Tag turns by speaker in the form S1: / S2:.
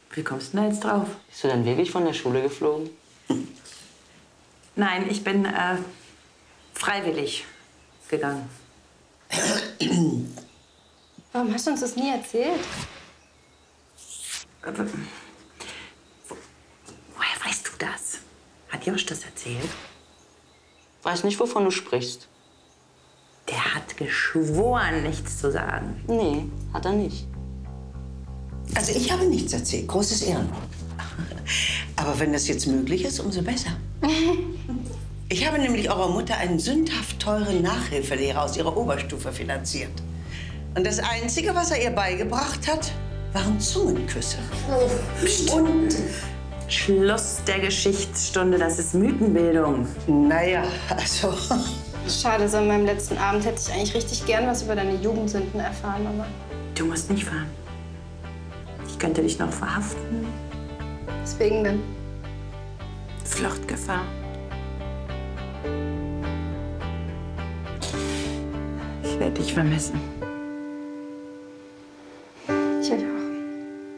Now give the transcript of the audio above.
S1: Wie kommst du denn da jetzt drauf?
S2: Bist du dann wirklich von der Schule geflogen?
S1: Nein, ich bin freiwillig gegangen.
S3: Warum hast du uns das nie erzählt?
S1: Woher weißt du das? Hat Josch das erzählt?
S2: Weiß nicht, wovon du sprichst.
S1: Der hat geschworen, nichts zu sagen.
S2: Nee, hat er nicht.
S4: Also ich habe nichts erzählt. Großes Ehrenwort. Aber wenn das jetzt möglich ist, umso besser. Ich habe nämlich eurer Mutter einen sündhaft teuren Nachhilfelehrer aus ihrer Oberstufe finanziert. Und das Einzige, was er ihr beigebracht hat, waren Zungenküsse.
S1: Psst. Und Schluss der Geschichtsstunde, das ist Mythenbildung.
S4: Naja, also...
S3: Schade, so an meinem letzten Abend hätte ich eigentlich richtig gern was über deine Jugendsünden erfahren, Mama.
S1: Du musst nicht fahren. Ich könnte dich noch verhaften.
S3: Deswegen denn?
S1: Fluchtgefahr. Ich werde dich vermissen.